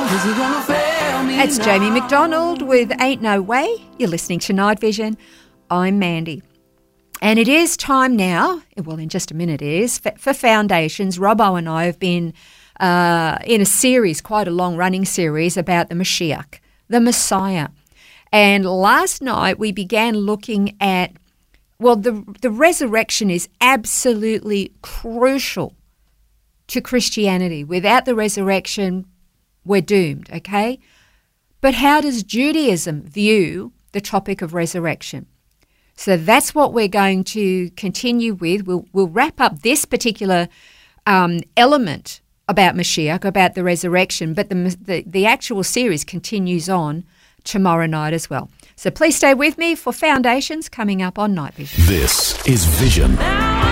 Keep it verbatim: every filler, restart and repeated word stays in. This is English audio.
Is he gonna fail me It's now? Jamie McDonald with Ain't No Way. You're listening to Night Vision. I'm Mandy. And it is time now, well, in just a minute it is, for, for Foundations. Robbo and I have been uh, in a series, quite a long-running series, about the Mashiach, the Messiah. And last night we began looking at, well, the the resurrection is absolutely crucial to Christianity. Without the resurrection, we're doomed, okay? But how does Judaism view the topic of resurrection? So that's what we're going to continue with. We'll, we'll wrap up this particular um, element about Mashiach, about the resurrection, but the, the, the actual series continues on tomorrow night as well. So please stay with me for Foundations coming up on Night Vision. This is Vision.